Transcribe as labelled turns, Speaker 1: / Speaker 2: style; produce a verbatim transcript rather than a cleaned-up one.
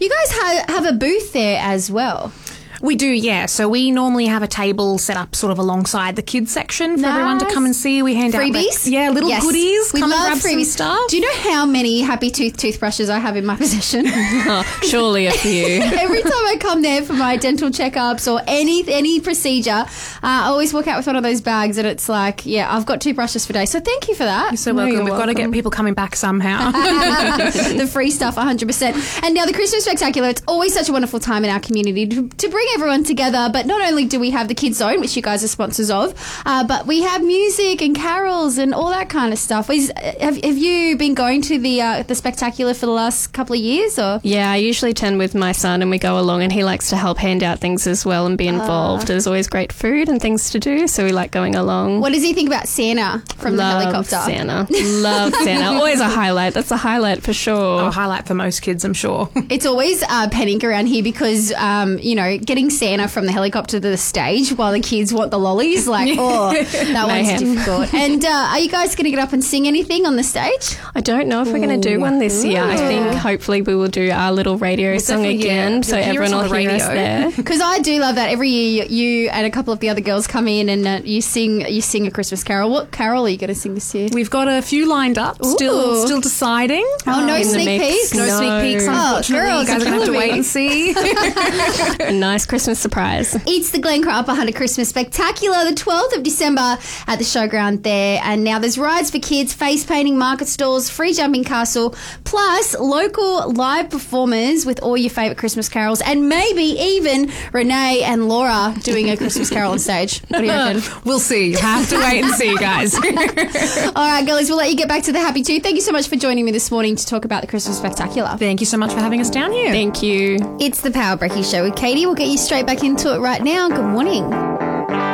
Speaker 1: You guys ha- have a booth there as well.
Speaker 2: We do, yeah. So we normally have a table set up sort of alongside the kids section for
Speaker 1: Nice.
Speaker 2: everyone to come and see. We hand
Speaker 1: Freebies?
Speaker 2: out like, yeah, little
Speaker 1: Yes.
Speaker 2: goodies.
Speaker 1: We
Speaker 2: come
Speaker 1: love
Speaker 2: and grab
Speaker 1: freebies.
Speaker 2: some stuff.
Speaker 1: Do you know how many Happy Tooth toothbrushes I have in my possession?
Speaker 3: Oh, surely a few.
Speaker 1: Every time I come there for my dental checkups or any any procedure, uh, I always walk out with one of those bags and it's like, yeah, I've got toothbrushes for days. So thank you for that.
Speaker 2: You're so
Speaker 3: No,
Speaker 2: welcome.
Speaker 3: you're
Speaker 2: We've got to
Speaker 3: welcome.
Speaker 2: get people coming back somehow.
Speaker 1: The free stuff, one hundred percent. And now the Christmas Spectacular, it's always such a wonderful time in our community to, to bring everyone together. But not only do we have the Kids Zone, which you guys are sponsors of, uh, but we have music and carols and all that kind of stuff. Is, have, have you been going to the uh, the Spectacular for the last couple of years? Or
Speaker 3: Yeah, I usually tend with my son and we go along and he likes to help hand out things as well and be involved. There's always great food and things to do, so we like going along.
Speaker 1: what does he think about Santa from
Speaker 3: Love
Speaker 1: the helicopter?
Speaker 3: Santa. Love Santa. Always a highlight. That's a highlight for sure.
Speaker 2: A highlight for most kids, I'm sure.
Speaker 1: It's always uh, panic around here because, um, you know, getting Santa from the helicopter to the stage while the kids want the lollies, like, oh, that one's
Speaker 3: Mayhem.
Speaker 1: difficult. And uh, are you guys going to get up and sing anything on the stage?
Speaker 3: I don't know if we're going to do one this year. I think hopefully we will do our little radio song
Speaker 2: definitely,
Speaker 3: again,
Speaker 2: yeah.
Speaker 3: so
Speaker 2: You'll hear us
Speaker 3: everyone
Speaker 2: on
Speaker 3: will
Speaker 2: the
Speaker 3: hear us
Speaker 2: radio.
Speaker 3: there.
Speaker 1: Because I do love that. Every year you, you and a couple of the other girls come in and uh, you sing you sing a Christmas carol. What carol are you going to sing this year?
Speaker 2: We've got a few lined up,
Speaker 1: Ooh.
Speaker 2: still still deciding.
Speaker 1: Oh, no
Speaker 3: in the
Speaker 1: sneak
Speaker 3: mix.
Speaker 1: peeks?
Speaker 2: No,
Speaker 3: No.
Speaker 2: sneak peeks,
Speaker 3: Oh,
Speaker 2: unfortunately.
Speaker 1: girls,
Speaker 2: you guys are going to have to
Speaker 1: killing
Speaker 2: wait
Speaker 1: me.
Speaker 2: and see.
Speaker 3: A nice Christmas surprise.
Speaker 1: It's the Glencoe Upper Hunter Christmas Spectacular, the twelfth of December at the showground there. And now there's rides for kids, face painting, market stalls, free jumping castle, plus local live performers with all your favourite Christmas carols, and maybe even Renee and Laura doing a Christmas carol on stage. What do you reckon?
Speaker 2: We'll see. You have to wait and see, guys.
Speaker 1: All right, girlies, we'll let you get back to the Happy Two. Thank you so much for joining me this morning to talk about the Christmas Spectacular.
Speaker 2: Thank you so much for having us down here.
Speaker 3: Thank you.
Speaker 1: It's the Power Brekkie Show with Katie. We'll get you straight back into it right now. Good morning.